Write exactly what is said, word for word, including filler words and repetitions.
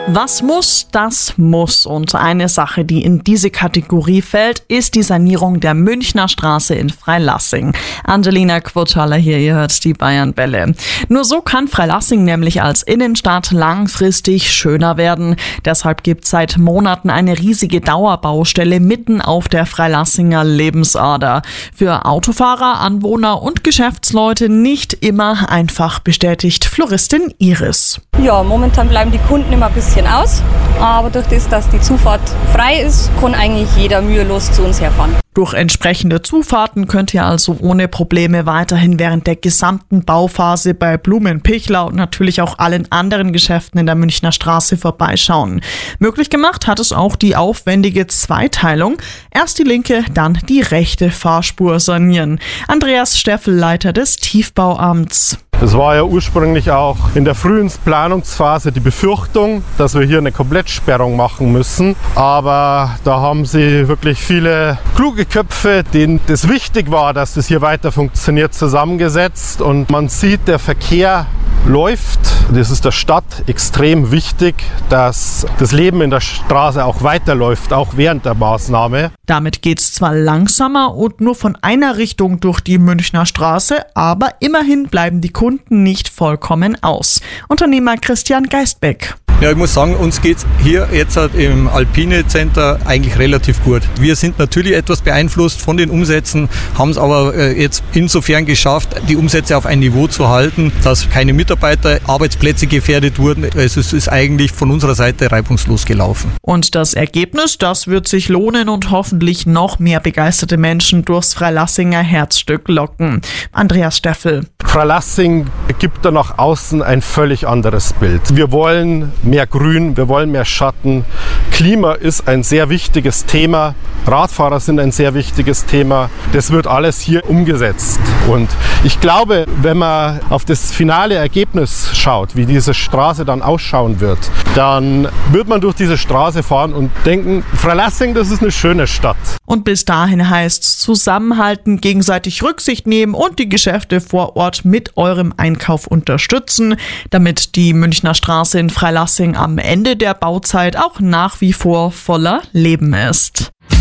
Was muss, das muss. Und eine Sache, die in diese Kategorie fällt, ist die Sanierung der Münchner Straße in Freilassing. Angelina Quotaler hier, ihr hört die Bayern-Bälle. Nur so kann Freilassing nämlich als Innenstadt langfristig schöner werden. Deshalb gibt es seit Monaten eine riesige Dauerbaustelle mitten auf der Freilassinger Lebensader. Für Autofahrer, Anwohner und Geschäftsleute nicht immer einfach, bestätigt Floristin Iris. Ja, momentan bleiben die Kunden immer ein bisschen aus, aber durch das, dass die Zufahrt frei ist, kann eigentlich jeder mühelos zu uns herfahren. Durch entsprechende Zufahrten könnt ihr also ohne Probleme weiterhin während der gesamten Bauphase bei Blumenpichler und natürlich auch allen anderen Geschäften in der Münchner Straße vorbeischauen. Möglich gemacht hat es auch die aufwendige Zweiteilung. Erst die linke, dann die rechte Fahrspur sanieren. Andreas Steffel, Leiter des Tiefbauamts. Es war ja ursprünglich auch in der frühen Planungsphase die Befürchtung, dass wir hier eine Komplettsperrung machen müssen. Aber da haben sie wirklich viele kluge Köpfe, denen das wichtig war, dass das hier weiter funktioniert, zusammengesetzt. Und man sieht, der Verkehr läuft. Das ist der Stadt extrem wichtig, dass das Leben in der Straße auch weiterläuft, auch während der Maßnahme. Damit geht es zwar langsamer und nur von einer Richtung durch die Münchner Straße, aber immerhin bleiben die Kunden nicht vollkommen aus. Unternehmer Christian Geistbeck. Ja, ich muss sagen, uns geht es hier jetzt im Alpine Center eigentlich relativ gut. Wir sind natürlich etwas beeinflusst von den Umsätzen, haben es aber jetzt insofern geschafft, die Umsätze auf ein Niveau zu halten, dass keine Mitarbeiter, Arbeitsplätze gefährdet wurden. Also es ist eigentlich von unserer Seite reibungslos gelaufen. Und das Ergebnis, das wird sich lohnen und hoffentlich noch mehr begeisterte Menschen durchs Freilassinger Herzstück locken. Andreas Steffel. Freilassing gibt da nach außen ein völlig anderes Bild. Wir wollen mehr Grün, wir wollen mehr Schatten. Klima ist ein sehr wichtiges Thema. Radfahrer sind ein sehr wichtiges Thema. Das wird alles hier umgesetzt. Und ich glaube, wenn man auf das finale Ergebnis schaut, wie diese Straße dann ausschauen wird, dann wird man durch diese Straße fahren und denken, Freilassing, das ist eine schöne Stadt. Und bis dahin heißt es zusammenhalten, gegenseitig Rücksicht nehmen und die Geschäfte vor Ort mit eurem Einkauf unterstützen, damit die Münchner Straße in Freilassing am Ende der Bauzeit auch nach wie vor voller Leben ist.